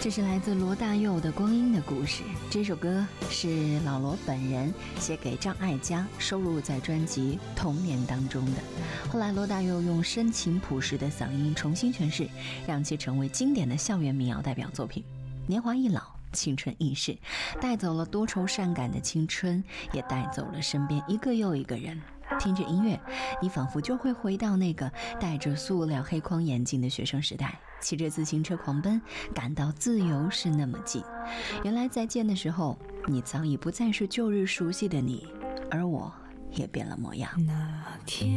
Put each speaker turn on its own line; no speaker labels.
这是来自罗大佑的《光阴的故事》。这首歌是老罗本人写给张艾嘉，收录在专辑《童年》当中的。后来罗大佑用深情朴实的嗓音重新诠释，让其成为经典的校园民谣代表作品。年华易老，青春易逝，带走了多愁善感的青春，也带走了身边一个又一个人。听着音乐，你仿佛就会回到那个戴着塑料黑框眼镜的学生时代，骑着自行车狂奔，感到自由是那么近。原来再见的时候，你早已不再是旧日熟悉的你，而我也变了模样。
那天